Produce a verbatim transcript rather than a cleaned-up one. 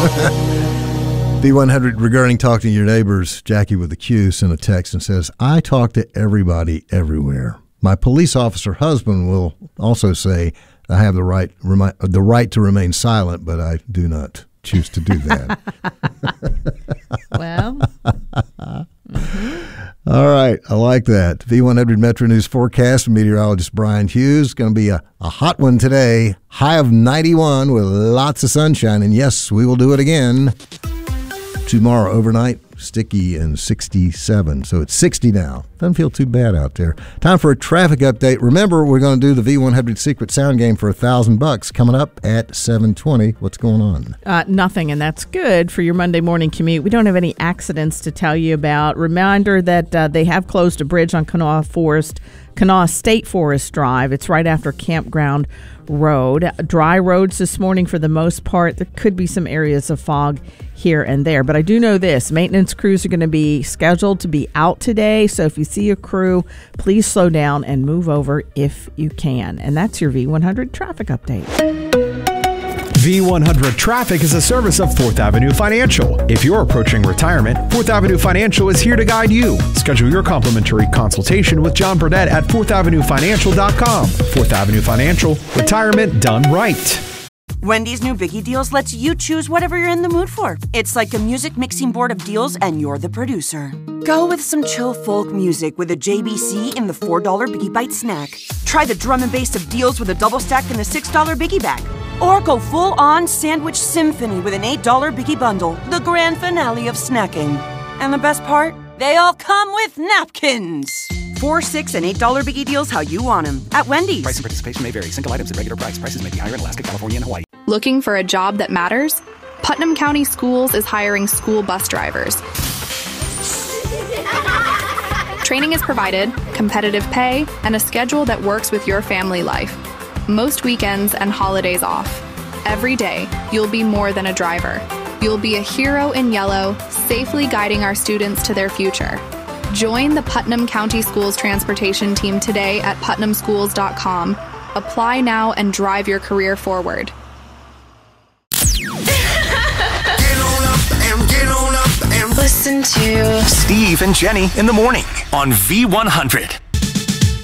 B one hundred regarding talking to your neighbors. Jackie with a Q sent a text and says, I talk to everybody everywhere. My police officer husband will also say I have the right remi- the right to remain silent, but I do not choose to do that. Well. Mm-hmm. All right. I like that. V one hundred Metro News forecast. Meteorologist Brian Hughes. Going to be a, a hot one today. High of ninety-one with lots of sunshine. And yes, we will do it again. Tomorrow overnight, sticky and sixty-seven. So it's sixty now. Doesn't feel too bad out there. Time for a traffic update. Remember, we're going to do the V one hundred Secret Sound Game for a thousand bucks coming up at seven twenty. What's going on? Uh, nothing, and that's good for your Monday morning commute. We don't have any accidents to tell you about. Reminder that uh, they have closed a bridge on Kanawha Forest, Kanawha State Forest Drive. It's right after Campground Road. Dry roads this morning for the most part. There could be some areas of fog here and there, but I do know this: maintenance crews are going to be scheduled to be out today. So if you see a crew, please slow down and move over if you can. And that's your V one hundred traffic update. V one hundred Traffic is a service of Fourth Avenue Financial. If you're approaching retirement, Fourth Avenue Financial is here to guide you. Schedule your complimentary consultation with John Burnett at fourth avenue financial dot com. Fourth Avenue Financial, retirement done right. Wendy's new Biggie Deals lets you choose whatever you're in the mood for. It's like a music mixing board of deals, and you're the producer. Go with some chill folk music with a J B C in the four dollar Biggie Bite snack. Try the drum and bass of deals with a double stack in the six dollar Biggie Bag. Or go full-on sandwich symphony with an eight dollar Biggie Bundle, the grand finale of snacking. And the best part? They all come with napkins. Four, six, and eight dollar Biggie Deals how you want them at Wendy's. Price and participation may vary. Single items at regular price. Prices may be higher in Alaska, California, and Hawaii. Looking for a job that matters? Putnam County Schools is hiring school bus drivers. Training is provided, competitive pay, and a schedule that works with your family life. Most weekends and holidays off. Every day, you'll be more than a driver. You'll be a hero in yellow, safely guiding our students to their future. Join the Putnam County Schools transportation team today at putnam schools dot com. Apply now and drive your career forward. Get on up and get on up and listen to Steve and Jenny in the morning on V one hundred.